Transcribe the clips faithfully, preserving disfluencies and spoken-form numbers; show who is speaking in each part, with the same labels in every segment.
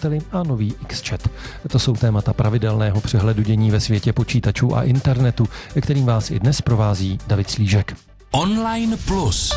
Speaker 1: uživateli a nový X-Chat. To jsou témata pravidelného přehledu dění ve světě počítačů a internetu, kterým vás i dnes provází David Slížek.
Speaker 2: Online Plus.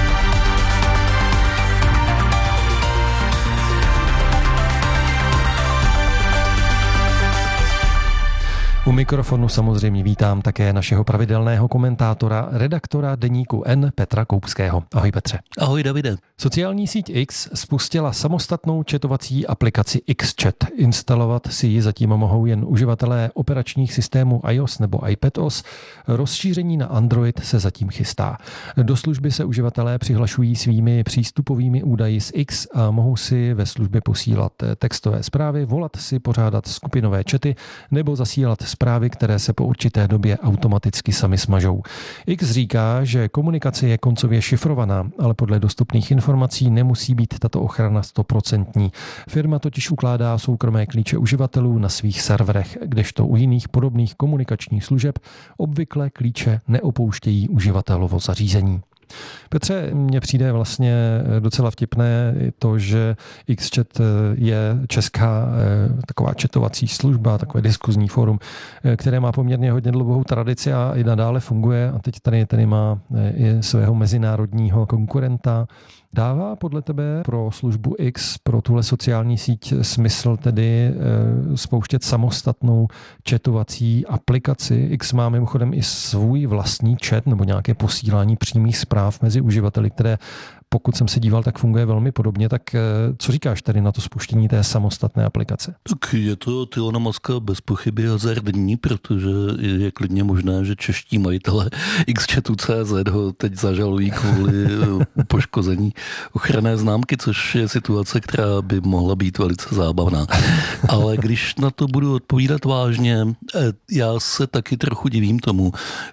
Speaker 1: U mikrofonu samozřejmě vítám také našeho pravidelného komentátora, redaktora deníku N Petra Koupského. Ahoj Petře.
Speaker 3: Ahoj Davide.
Speaker 1: Sociální síť X spustila samostatnou chatovací aplikaci X-Chat. Instalovat si ji zatím mohou jen uživatelé operačních systémů iOS nebo iPadOS. Rozšíření na Android se zatím chystá. Do služby se uživatelé přihlašují svými přístupovými údaji z X a mohou si ve službě posílat textové zprávy, volat si, pořádat skupinové chaty nebo zasílat zprávy, které se po určité době automaticky sami smažou. X říká, že komunikace je koncově šifrovaná, ale podle dostupných informací nemusí být tato ochrana stoprocentní. Firma totiž ukládá soukromé klíče uživatelů na svých serverech, kdežto u jiných podobných komunikačních služeb obvykle klíče neopouštějí uživatelovo zařízení. Petře, mně přijde vlastně docela vtipné to, že X-Chat je česká taková chatovací služba, takové diskuzní fórum, které má poměrně hodně dlouhou tradici a i nadále funguje a teď tady, tady má i svého mezinárodního konkurenta. Dává podle tebe pro službu X, pro tuhle sociální síť smysl tedy spouštět samostatnou chatovací aplikaci? X má mimochodem i svůj vlastní chat nebo nějaké posílání přímých zpráv mezi uživateli, které pokud jsem se díval, tak funguje velmi podobně. Tak co říkáš tady na to spuštění té samostatné aplikace?
Speaker 3: Tak je to od Ilona Muska bez pochyby hazardní, protože je klidně možné, že čeští majitelé X-Chatu tečka cé zet ho teď zažalují kvůli poškození ochranné známky, což je situace, která by mohla být velice zábavná. Ale když na to budu odpovídat vážně, já se taky trochu divím tomu,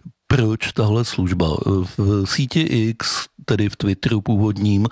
Speaker 3: proč tahle služba. V síti X, tedy v Twitteru původním,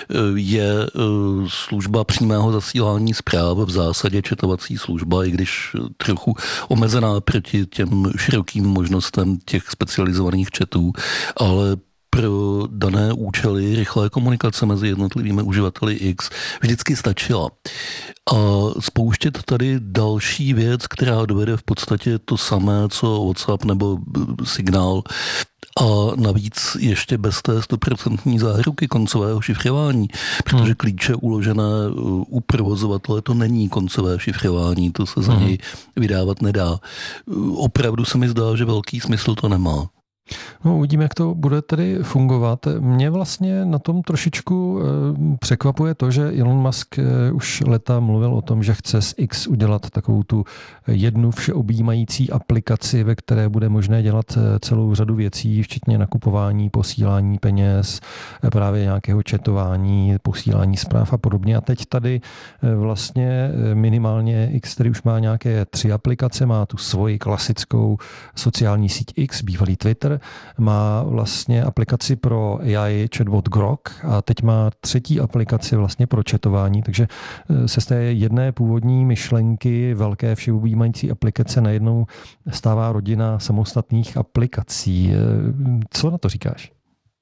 Speaker 3: je služba přímého zasílání zpráv, v zásadě chatovací služba, i když trochu omezená proti těm širokým možnostem těch specializovaných chatů, ale pro dané účely rychlé komunikace mezi jednotlivými uživateli X vždycky stačila. A spouštět tady další věc, která dovede v podstatě to samé, co WhatsApp nebo Signál, a navíc ještě bez té stoprocentní záruky koncového šifrování, protože klíče uložené u provozovatele to není koncové šifrování, to se za něj vydávat nedá. Opravdu se mi zdá, že velký smysl to nemá.
Speaker 1: No, uvidíme, jak to bude tedy fungovat. Mě vlastně na tom trošičku překvapuje to, že Elon Musk už leta mluvil o tom, že chce z X udělat takovou tu jednu všeobjímající aplikaci, ve které bude možné dělat celou řadu věcí, včetně nakupování, posílání peněz, právě nějakého chatování, posílání zpráv a podobně. A teď tady vlastně minimálně X, který už má nějaké tři aplikace, má tu svoji klasickou sociální síť X, bývalý Twitter, má vlastně aplikaci pro A I chatbot Grok a teď má třetí aplikaci vlastně pro chatování, takže se z té jedné původní myšlenky velké všeobjímající aplikace najednou stává rodina samostatných aplikací. Co na to říkáš?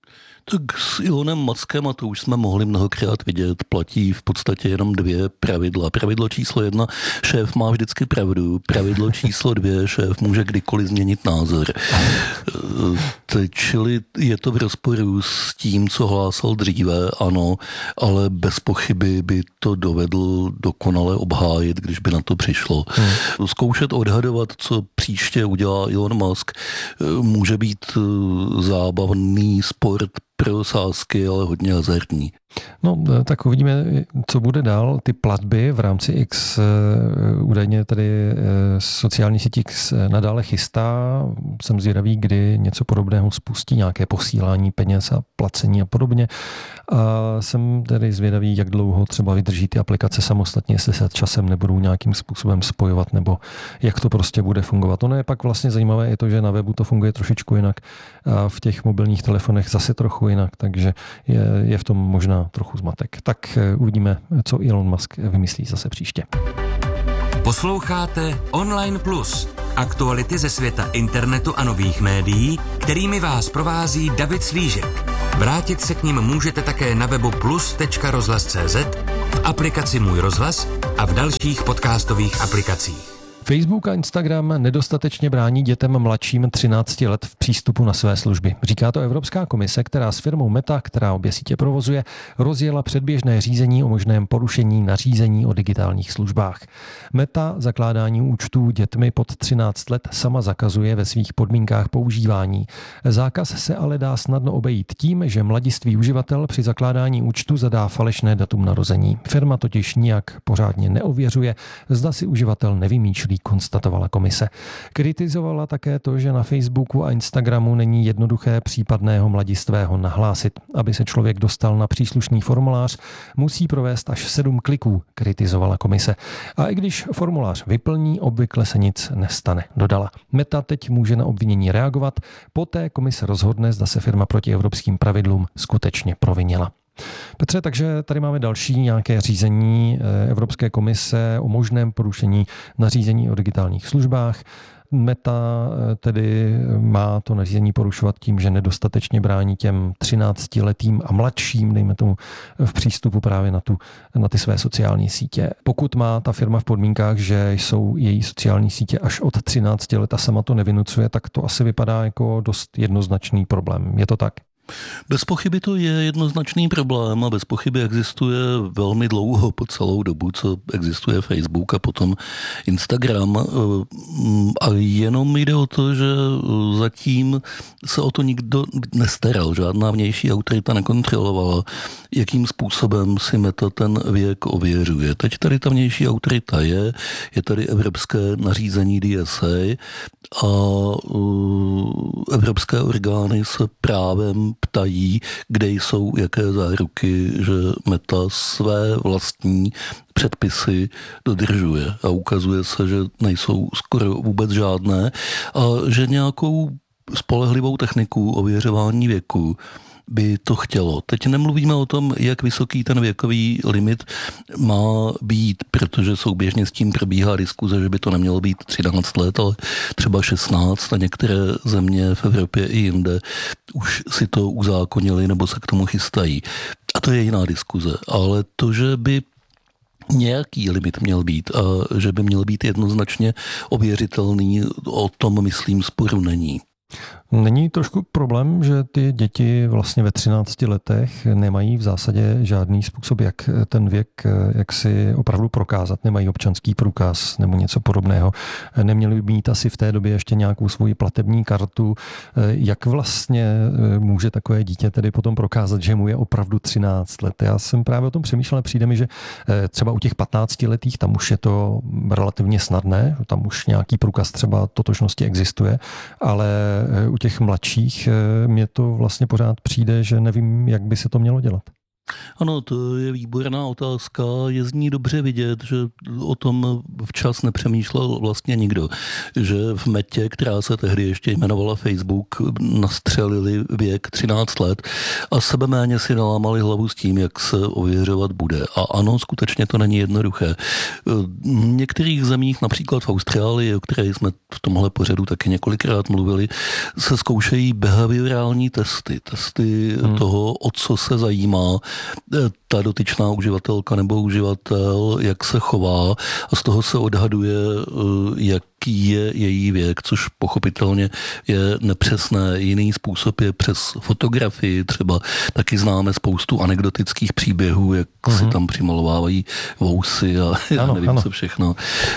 Speaker 3: Tak s Elonem Muskem, a to už jsme mohli mnohokrát vidět, platí v podstatě jenom dvě pravidla. Pravidlo číslo jedna, šéf má vždycky pravdu. Pravidlo číslo dvě, šéf může kdykoliv změnit názor. Čili je to v rozporu s tím, co hlásal dříve, ano, ale bez pochyby by to dovedl dokonale obhájit, když by na to přišlo. Hmm. Zkoušet odhadovat, co příště udělá Elon Musk, může být zábavný sport pro sázky, ale hodně hazardní.
Speaker 1: No, tak uvidíme, co bude dál. Ty platby v rámci X, údajně tady sociální síť X nadále chystá. Jsem zvědavý, kdy něco podobného spustí, nějaké posílání peněz a placení a podobně. A jsem tedy zvědavý, jak dlouho třeba vydrží ty aplikace samostatně, jestli se časem nebudou nějakým způsobem spojovat, nebo jak to prostě bude fungovat. Ono je pak vlastně zajímavé, je to, že na webu to funguje trošičku jinak a v těch mobilních telefonech zase trochu jinak, takže je, je v tom možná trochu zmatek. Tak uvidíme, co Elon Musk vymyslí zase příště.
Speaker 2: Posloucháte Online Plus. Aktuality ze světa internetu a nových médií, kterými vás provází David Slížek. Vrátit se k nim můžete také na webu plus tečka rozhlas tečka cé zet, v aplikaci Můj rozhlas a v dalších podcastových aplikacích.
Speaker 1: Facebook a Instagram nedostatečně brání dětem mladším třinácti let v přístupu na své služby. Říká to Evropská komise, která s firmou Meta, která obě sítě provozuje, rozjela předběžné řízení o možném porušení nařízení o digitálních službách. Meta zakládání účtů dětmi pod třináct let sama zakazuje ve svých podmínkách používání. Zákaz se ale dá snadno obejít tím, že mladistvý uživatel při zakládání účtu zadá falešné datum narození. Firma totiž nijak pořádně neověřuje, zda si uživatel nevymýšlí, konstatovala komise. Kritizovala také to, že na Facebooku a Instagramu není jednoduché případného mladistvého nahlásit. Aby se člověk dostal na příslušný formulář, musí provést až sedm kliků, kritizovala komise. A i když formulář vyplní, obvykle se nic nestane, dodala. Meta teď může na obvinění reagovat, poté komise rozhodne, zda se firma proti evropským pravidlům skutečně provinila. Petře, takže tady máme další nějaké řízení Evropské komise o možném porušení nařízení o digitálních službách. Meta tedy má to nařízení porušovat tím, že nedostatečně brání těm třináctiletým a mladším, dejme tomu, v přístupu právě na, tu, na ty své sociální sítě. Pokud má ta firma v podmínkách, že jsou její sociální sítě až od třinácti let a sama to nevynucuje, tak to asi vypadá jako dost jednoznačný problém. Je to tak?
Speaker 3: Bez pochyby to je jednoznačný problém a bez pochyby existuje velmi dlouho, po celou dobu, co existuje Facebook a potom Instagram. A jenom jde o to, že zatím se o to nikdo nestaral, žádná vnější autorita nekontrolovala, jakým způsobem si Meta ten věk ověřuje. Teď tady ta vnější autorita je, je tady evropské nařízení D S A a evropské orgány se právem ptají, kde jsou jaké záruky, že Meta své vlastní předpisy dodržuje. A ukazuje se, že nejsou skoro vůbec žádné a že nějakou spolehlivou techniku ověřování věku by to chtělo. Teď nemluvíme o tom, jak vysoký ten věkový limit má být, protože souběžně s tím probíhá diskuze, že by to nemělo být třináct let, ale třeba šestnáct a některé země v Evropě i jinde už si to uzákonili nebo se k tomu chystají. A to je jiná diskuze. Ale to, že by nějaký limit měl být a že by měl být jednoznačně ověřitelný, o tom, myslím, sporu není.
Speaker 1: Není trošku problém, že ty děti vlastně ve třinácti letech nemají v zásadě žádný způsob, jak ten věk, jak si opravdu prokázat, nemají občanský průkaz nebo něco podobného. Neměli by mít asi v té době ještě nějakou svoji platební kartu. Jak vlastně může takové dítě tedy potom prokázat, že mu je opravdu třináct let? Já jsem právě o tom přemýšlel, přijde mi, že třeba u těch patnáctiletých tam už je to relativně snadné, tam už nějaký průkaz třeba totožnosti existuje, ale u těch mladších mě to vlastně pořád přijde, že nevím, jak by se to mělo dělat.
Speaker 3: Ano, to je výborná otázka. Je z ní dobře vidět, že o tom včas nepřemýšlel vlastně nikdo. Že v Metě, která se tehdy ještě jmenovala Facebook, nastřelili věk třináct let a sebeméně si nalámali hlavu s tím, jak se ověřovat bude. A ano, skutečně to není jednoduché. V některých zemích, například v Austrálii, o které jsme v tomhle pořadu taky několikrát mluvili, se zkoušejí behaviorální testy. Testy hmm. toho, o co se zajímá ta dotyčná uživatelka nebo uživatel, jak se chová a z toho se odhaduje, jaký je její věk, což pochopitelně je nepřesné. Jiný způsob je přes fotografii, třeba taky známe spoustu anekdotických příběhů, jak uh-huh. si tam přimalovávají vousy a já ano, nevím, ano. co všechno.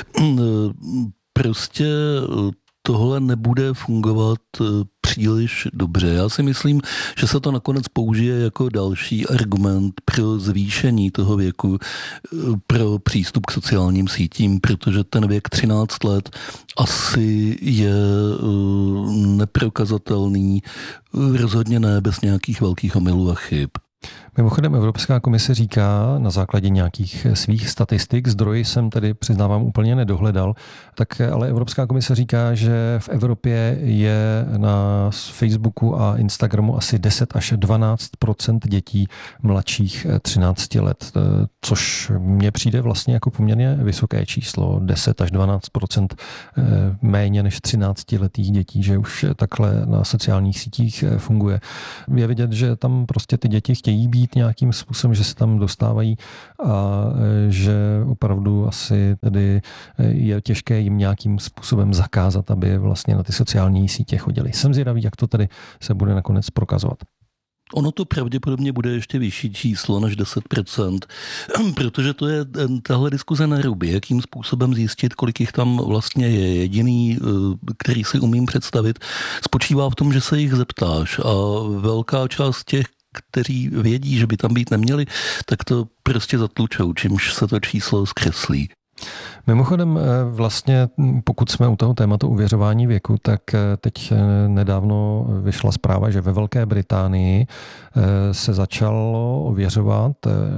Speaker 3: Prostě tohle nebude fungovat příliš dobře. Já si myslím, že se to nakonec použije jako další argument pro zvýšení toho věku pro přístup k sociálním sítím, protože ten věk třináct let asi je neprokazatelný, rozhodně ne bez nějakých velkých omylů a chyb.
Speaker 1: Mimochodem Evropská komise říká na základě nějakých svých statistik, zdroji jsem tedy přiznávám úplně nedohledal, tak ale Evropská komise říká, že v Evropě je na Facebooku a Instagramu asi deset až dvanáct procent dětí mladších třinácti let, což mně přijde vlastně jako poměrně vysoké číslo, deset až dvanáct procent méně než třináctiletých dětí, že už takhle na sociálních sítích funguje. Je vidět, že tam prostě ty děti chtějí být využít nějakým způsobem, že se tam dostávají a že opravdu asi tedy je těžké jim nějakým způsobem zakázat, aby vlastně na ty sociální sítě chodili. Jsem zvědavý, jak to tedy se bude nakonec prokazovat.
Speaker 3: Ono to pravděpodobně bude ještě vyšší číslo než deset procent, protože to je tahle diskuze na ruby, jakým způsobem zjistit, kolik jich tam vlastně je. Jediný, který si umím představit, spočívá v tom, že se jich zeptáš a velká část těch, kteří vědí, že by tam být neměli, tak to prostě zatlučou, čímž se to číslo zkreslí.
Speaker 1: Mimochodem vlastně, pokud jsme u toho tématu ověřování věku, tak teď nedávno vyšla zpráva, že ve Velké Británii se začalo ověřovat,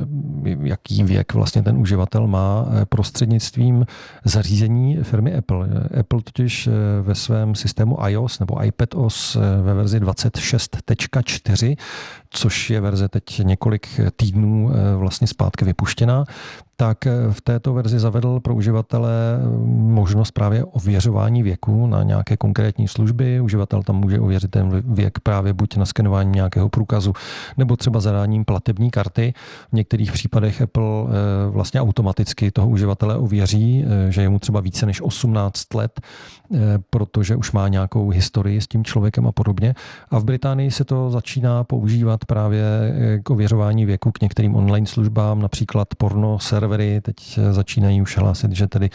Speaker 1: jaký věk vlastně ten uživatel má prostřednictvím zařízení firmy Apple. Apple totiž ve svém systému iOS nebo iPadOS ve verzi dvacet šest tečka čtyři, což je verze teď několik týdnů vlastně zpátky vypuštěná, tak v této verzi zavedl pro uživatele možnost právě ověřování věku na nějaké konkrétní služby. Uživatel tam může ověřit ten věk právě buď na skenování nějakého průkazu, nebo třeba zadáním platební karty. V některých případech Apple vlastně automaticky toho uživatele ověří, že je mu třeba více než osmnáct let, protože už má nějakou historii s tím člověkem a podobně. A v Británii se to začíná používat právě k ověřování věku k některým online službám, například porno servery. Teď začínají už hlásit, že tedy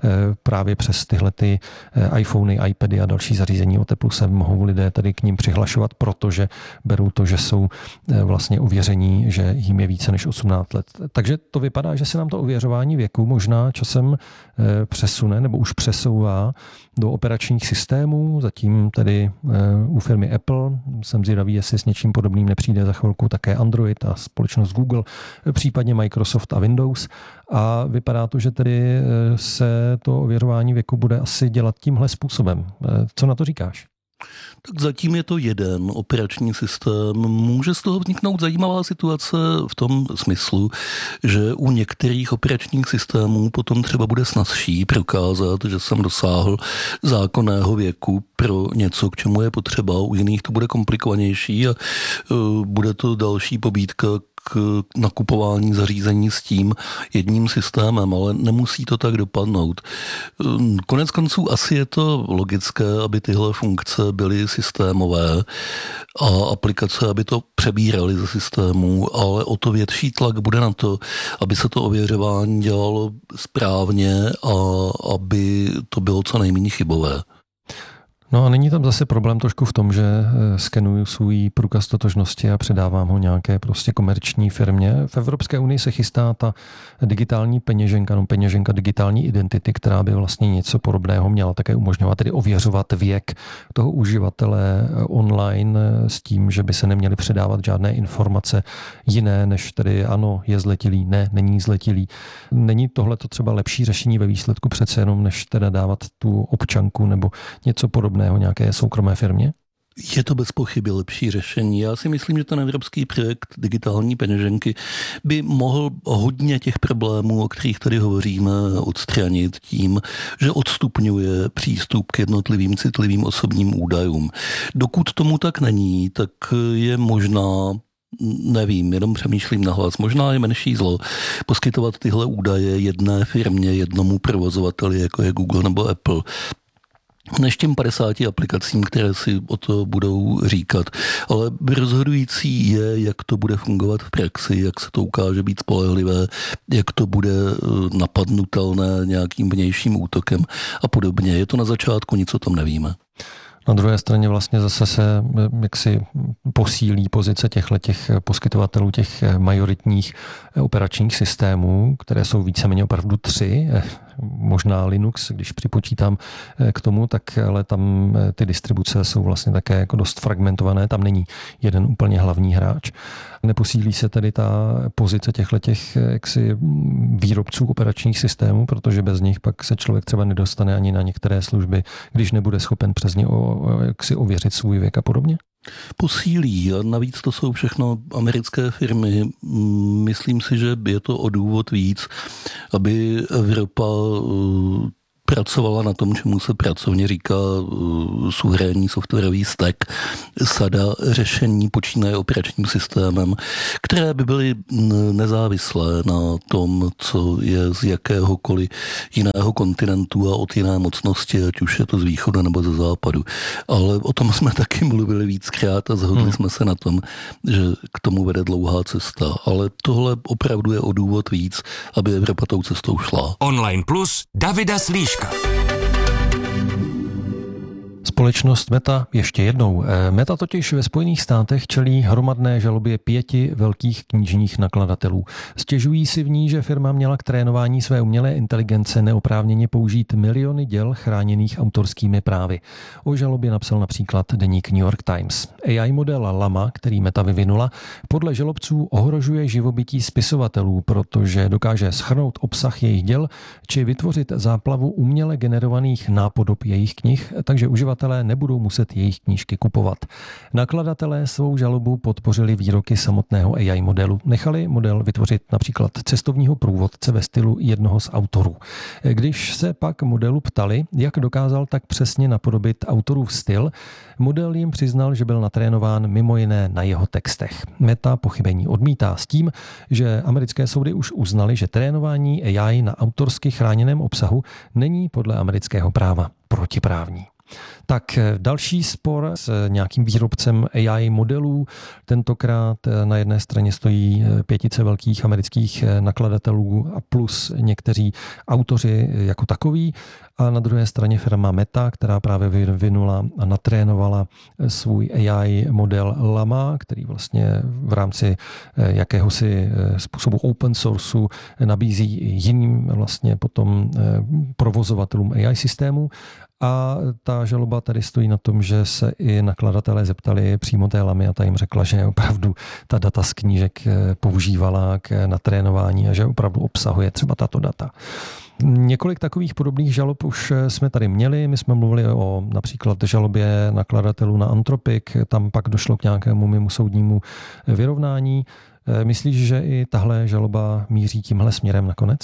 Speaker 1: právě přes tyhle ty iPhony, iPady a další zařízení od Apple se mohou lidé tady k ním přihlašovat, protože berou to, že jsou vlastně ověření, že jim je více než osmnáct let. Takže to vypadá, že se nám to ověřování věku možná časem přesune nebo už přesouvá do operačních systémů, zatím tedy u firmy Apple. Jsem zvědavý, jestli s něčím podobným nepřijde za chvilku také Android a společnost Google, případně Microsoft a Windows. A vypadá to, že tedy se to ověřování věku bude asi dělat tímhle způsobem. Co na to říkáš?
Speaker 3: Tak zatím je to jeden operační systém. Může z toho vzniknout zajímavá situace v tom smyslu, že u některých operačních systémů potom třeba bude snazší prokázat, že jsem dosáhl zákonného věku pro něco, k čemu je potřeba. U jiných to bude komplikovanější a bude to další pobídka k nakupování zařízení s tím jedním systémem, ale nemusí to tak dopadnout. Konec konců asi je to logické, aby tyhle funkce byly systémové a aplikace, aby to přebíraly ze systému, ale o to větší tlak bude na to, aby se to ověřování dělalo správně a aby to bylo co nejméně chybové.
Speaker 1: No a není tam zase problém trošku v tom, že skenuju svůj průkaz totožnosti a předávám ho nějaké prostě komerční firmě. V Evropské unii se chystá ta digitální peněženka, no peněženka digitální identity, která by vlastně něco podobného měla také umožňovat, tedy ověřovat věk toho uživatele online s tím, že by se neměly předávat žádné informace jiné, než tedy ano, je zletilý, ne, není zletilý. Není tohle to třeba lepší řešení ve výsledku přece jenom, než teda dávat tu občanku nebo něco podobného nějaké soukromé firmě?
Speaker 3: Je to bez pochyby lepší řešení. Já si myslím, že ten evropský projekt digitální peněženky by mohl hodně těch problémů, o kterých tady hovoříme, odstranit tím, že odstupňuje přístup k jednotlivým citlivým osobním údajům. Dokud tomu tak není, tak je možná, nevím, jenom přemýšlím nahlas, možná je menší zlo poskytovat tyhle údaje jedné firmě, jednomu provozovateli, jako je Google nebo Apple, než těm padesáti aplikacím, které si o to budou říkat. Ale rozhodující je, jak to bude fungovat v praxi, jak se to ukáže být spolehlivé, jak to bude napadnutelné nějakým vnějším útokem a podobně. Je to na začátku, nic o tom nevíme.
Speaker 1: Na druhé straně vlastně zase se jaksi posílí pozice těchto těch poskytovatelů těch majoritních operačních systémů, které jsou víceméně opravdu tři, možná Linux, když připočítám k tomu, tak ale tam ty distribuce jsou vlastně také jako dost fragmentované, tam není jeden úplně hlavní hráč. Neposílí se tedy ta pozice těchto těch jaksi výrobců operačních systémů, protože bez nich pak se člověk třeba nedostane ani na některé služby, když nebude schopen přes ně o, jaksi ověřit svůj věk a podobně.
Speaker 3: Posílí a navíc to jsou všechno americké firmy. Myslím si, že je to o důvod víc, aby Evropa pracovala na tom, čemu se pracovně říká suverénní softwarový stack, sada řešení počínaje operačním systémem, které by byly nezávislé na tom, co je z jakéhokoliv jiného kontinentu a od jiné mocnosti, ať už je to z východu nebo ze západu. Ale o tom jsme taky mluvili víckrát a zhodli hmm. jsme se na tom, že k tomu vede dlouhá cesta. Ale tohle opravdu je o důvod víc, aby Evropa tou cestou šla.
Speaker 2: Online Plus Davida Slíška.
Speaker 1: Společnost Meta ještě jednou. Meta totiž ve Spojených státech čelí hromadné žalobě pěti velkých knižních nakladatelů. Stěžují si v ní, že firma měla k trénování své umělé inteligence neoprávněně použít miliony děl chráněných autorskými právy. O žalobě napsal například deník New York Times. A I model Llama, který Meta vyvinula, podle žalobců ohrožuje živobytí spisovatelů, protože dokáže shrnout obsah jejich děl či vytvořit záplavu uměle generovaných nápodob jejich knih, takže uživatelé nebudou muset jejich knížky kupovat. Nakladatelé svou žalobu podpořili výroky samotného A I modelu. Nechali model vytvořit například cestovního průvodce ve stylu jednoho z autorů. Když se pak modelu ptali, jak dokázal tak přesně napodobit autorův styl, model jim přiznal, že byl natrénován mimo jiné na jeho textech. Meta pochybení odmítá s tím, že americké soudy už uznaly, že trénování A I na autorsky chráněném obsahu není podle amerického práva protiprávní. Tak další spor s nějakým výrobcem A I modelů. Tentokrát na jedné straně stojí pětice velkých amerických nakladatelů a plus někteří autoři jako takoví. A na druhé straně firma Meta, která právě vyvinula a natrénovala svůj A I model Llama, který vlastně v rámci jakéhosi způsobu open sourceu nabízí jiným vlastně potom provozovatelům A I systému. A ta žaloba tady stojí na tom, že se i nakladatelé zeptali přímo té Lamy a ta jim řekla, že opravdu ta data z knížek používala k natrénování a že opravdu obsahuje třeba tato data. Několik takových podobných žalob už jsme tady měli. My jsme mluvili o například žalobě nakladatelů na Anthropic, tam pak došlo k nějakému mimosoudnímu vyrovnání. Myslíš, že i tahle žaloba míří tímhle směrem nakonec?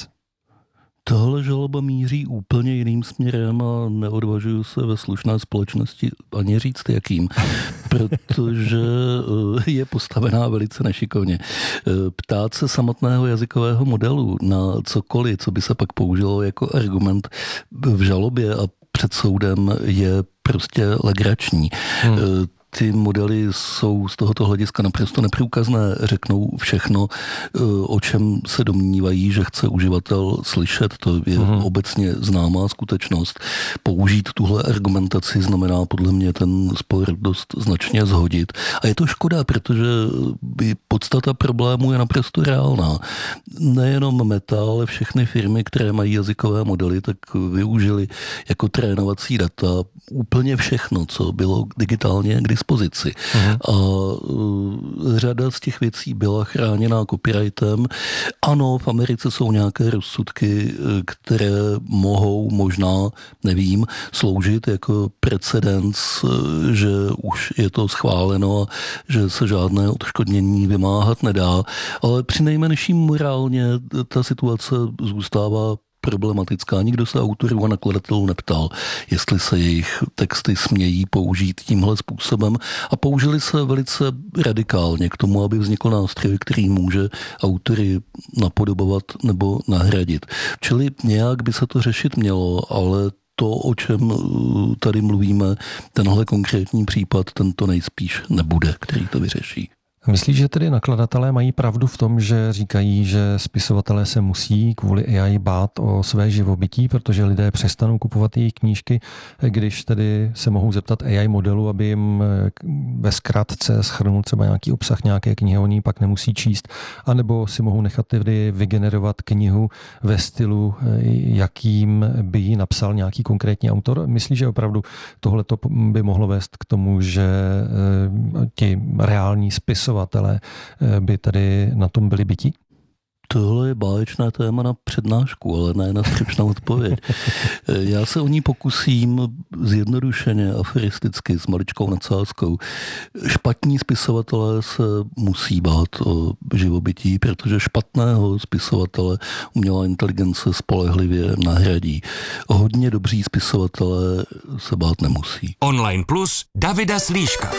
Speaker 3: Tahle žaloba míří úplně jiným směrem a neodvažuju se ve slušné společnosti ani říct jakým, protože je postavená velice nešikovně. Ptát se samotného jazykového modelu na cokoliv, co by se pak použilo jako argument v žalobě a před soudem, je prostě legrační. Hmm. Ty modely jsou z tohoto hlediska naprosto neprůkazné, řeknou všechno, o čem se domnívají, že chce uživatel slyšet. To je mm. obecně známá skutečnost. Použít tuhle argumentaci znamená podle mě ten spor dost značně zhodit. A je to škoda, protože podstata problému je naprosto reálná. Nejenom Meta, ale všechny firmy, které mají jazykové modely, tak využili jako trénovací data úplně všechno, co bylo digitálně k dispozici. Uh-huh. A uh, řada z těch věcí byla chráněná copyrightem. Ano, v Americe jsou nějaké rozsudky, které mohou možná, nevím, sloužit jako precedens, že už je to schváleno a že se žádné odškodnění vymáhat nedá. Ale přinejmenším morálně ta situace zůstává problematická. Nikdo se autorů a nakladatelů neptal, jestli se jejich texty smějí použít tímhle způsobem a použili se velice radikálně k tomu, aby vznikl nástroj, který může autory napodobovat nebo nahradit. Čili nějak by se to řešit mělo, ale to, o čem tady mluvíme, tenhle konkrétní případ, tento nejspíš nebude, který to vyřeší.
Speaker 1: Myslíš, že tedy nakladatelé mají pravdu v tom, že říkají, že spisovatelé se musí kvůli A I bát o své živobytí, protože lidé přestanou kupovat jejich knížky, když tedy se mohou zeptat A I modelu, aby jim ve zkratce shrnul třeba nějaký obsah nějaké knihy, oni pak nemusí číst, anebo si mohou nechat tedy vygenerovat knihu ve stylu, jakým by ji napsal nějaký konkrétní autor? Myslíš, že opravdu tohleto by mohlo vést k tomu, že ti reální spisovatelé by tady na tom byli bití?
Speaker 3: Tohle je báječné téma na přednášku, ale ne na stručnou odpověď. Já se o ní pokusím zjednodušeně, aferisticky, s maličkou nadsázkou. Špatní spisovatelé se musí bát o živobytí, protože špatného spisovatele umělá inteligence spolehlivě nahradí. Hodně dobří spisovatelé se bát nemusí.
Speaker 2: Online Plus Davida Slíška.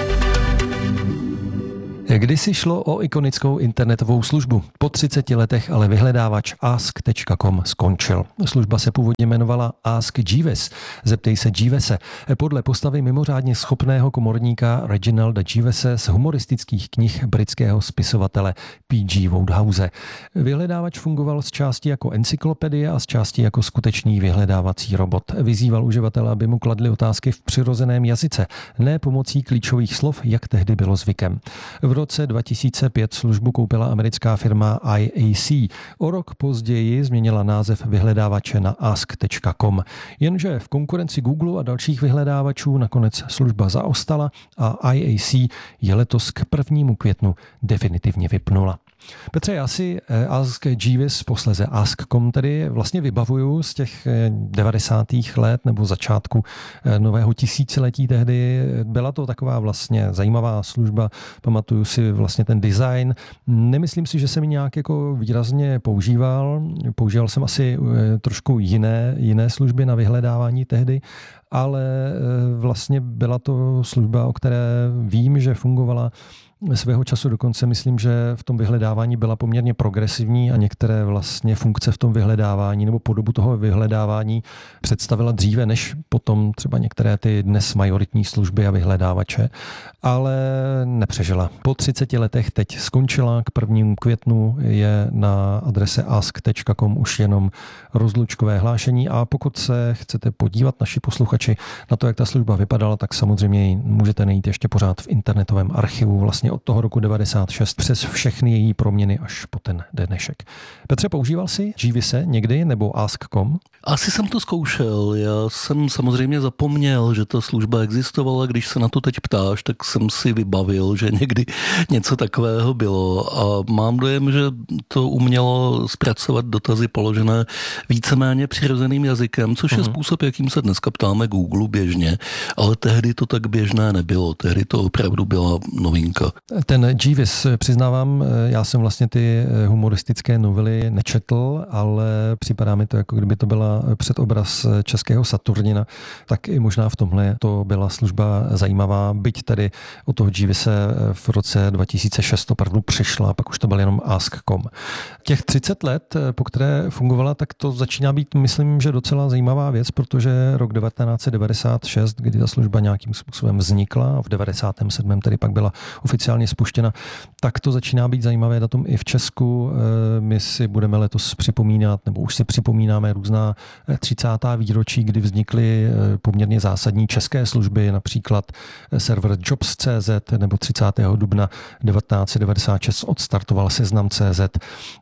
Speaker 1: Kdysi šlo o ikonickou internetovou službu. Po třiceti letech ale vyhledávač ask tečka com skončil. Služba se původně jmenovala Ask Jeeves. Zeptej se Jeevese. Podle postavy mimořádně schopného komorníka Reginalda Jeevese z humoristických knih britského spisovatele P G Wodehouse. Vyhledávač fungoval z části jako encyklopedie a z části jako skutečný vyhledávací robot. Vyzýval uživatele, aby mu kladli otázky v přirozeném jazyce, ne pomocí klíčových slov, jak tehdy bylo zvykem. V roce dva tisíce pět službu koupila americká firma I A C. O rok později změnila název vyhledávače na ask tečka com. Jenže v konkurenci Google a dalších vyhledávačů nakonec služba zaostala a I A C je letos k prvnímu květnu definitivně vypnula. Petře, já si Ask Jeeves, posléze ask tečka com tedy vlastně vybavuju z těch devadesátých let nebo začátku nového tisíciletí tehdy. Byla to taková vlastně zajímavá služba, pamatuju si vlastně ten design. Nemyslím si, že jsem ji nějak jako výrazně používal. Používal jsem asi trošku jiné, jiné služby na vyhledávání tehdy, ale vlastně byla to služba, o které vím, že fungovala svého času, dokonce myslím, že v tom vyhledávání byla poměrně progresivní a některé vlastně funkce v tom vyhledávání nebo podobu toho vyhledávání představila dříve, než potom třeba některé ty dnes majoritní služby a vyhledávače, ale nepřežila. Po třiceti letech teď skončila, k prvnímu květnu je na adrese ask tečka com už jenom rozlučkové hlášení a pokud se chcete podívat, naši posluchači, na to, jak ta služba vypadala, tak samozřejmě ji můžete najít ještě pořád v internetovém archivu vlastně od toho roku devadesát šest přes všechny její proměny až po ten dnešek. Petře, používal jsi Jeevese někdy nebo ask tečka com?
Speaker 3: Asi jsem to zkoušel. Já jsem samozřejmě zapomněl, že ta služba existovala. Když se na to teď ptáš, tak jsem si vybavil, že někdy něco takového bylo a mám dojem, že to umělo zpracovat dotazy položené víceméně přirozeným jazykem, což je uh-huh. způsob, jakým se dneska ptáme Google běžně, ale tehdy to tak běžné nebylo. Tehdy to opravdu byla novinka.
Speaker 1: Ten Jeeves, přiznávám, já jsem vlastně ty humoristické novely nečetl, ale připadá mi to, jako kdyby to byla předobraz českého Saturnina, tak i možná v tomhle to byla služba zajímavá, byť tedy od toho Jeevese v roce dva tisíce šest opravdu přišla, pak už to byl jenom ask tečka com. Těch třicet let, po které fungovala, tak to začíná být, myslím, že docela zajímavá věc, protože rok devatenáct set devadesát šest, kdy ta služba nějakým způsobem vznikla a v devadesátém sedmém tedy pak byla oficiálně spuštěna, tak to začíná být zajímavé datum i v Česku. My si budeme letos připomínat, nebo už si připomínáme různá třicátá výročí, kdy vznikly poměrně zásadní české služby, například server jobs tečka cé zet nebo třicátého dubna devatenáct set devadesát šest odstartoval seznam tečka cé zet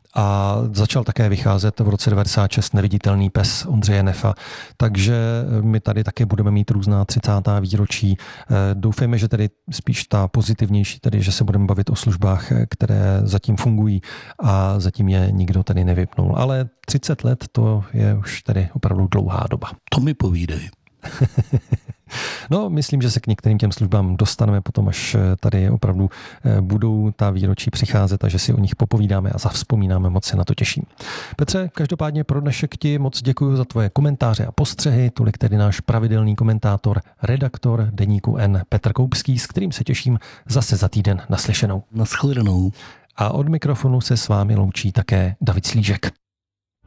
Speaker 1: a začal také vycházet v roce devadesát šest Neviditelný pes Ondřeje Nefa. Takže my tady také budeme mít různá třicátá výročí. Doufejme, že tedy spíš ta pozitivnější, tedy že se budeme bavit o službách, které zatím fungují a zatím je nikdo tady nevypnul. Ale třicet let to je už tedy opravdu dlouhá doba.
Speaker 3: To mi povídej.
Speaker 1: No, myslím, že se k některým těm službám dostaneme potom, až tady opravdu budou ta výročí přicházet a že si o nich popovídáme a zavzpomínáme, moc se na to těším. Petře, každopádně pro dnešek ti moc děkuji za tvoje komentáře a postřehy, tolik tedy náš pravidelný komentátor, redaktor Deníku N Petr Koupský, s kterým se těším zase za týden naslyšenou.
Speaker 3: Naschledanou.
Speaker 1: A od mikrofonu se s vámi loučí také David Slížek.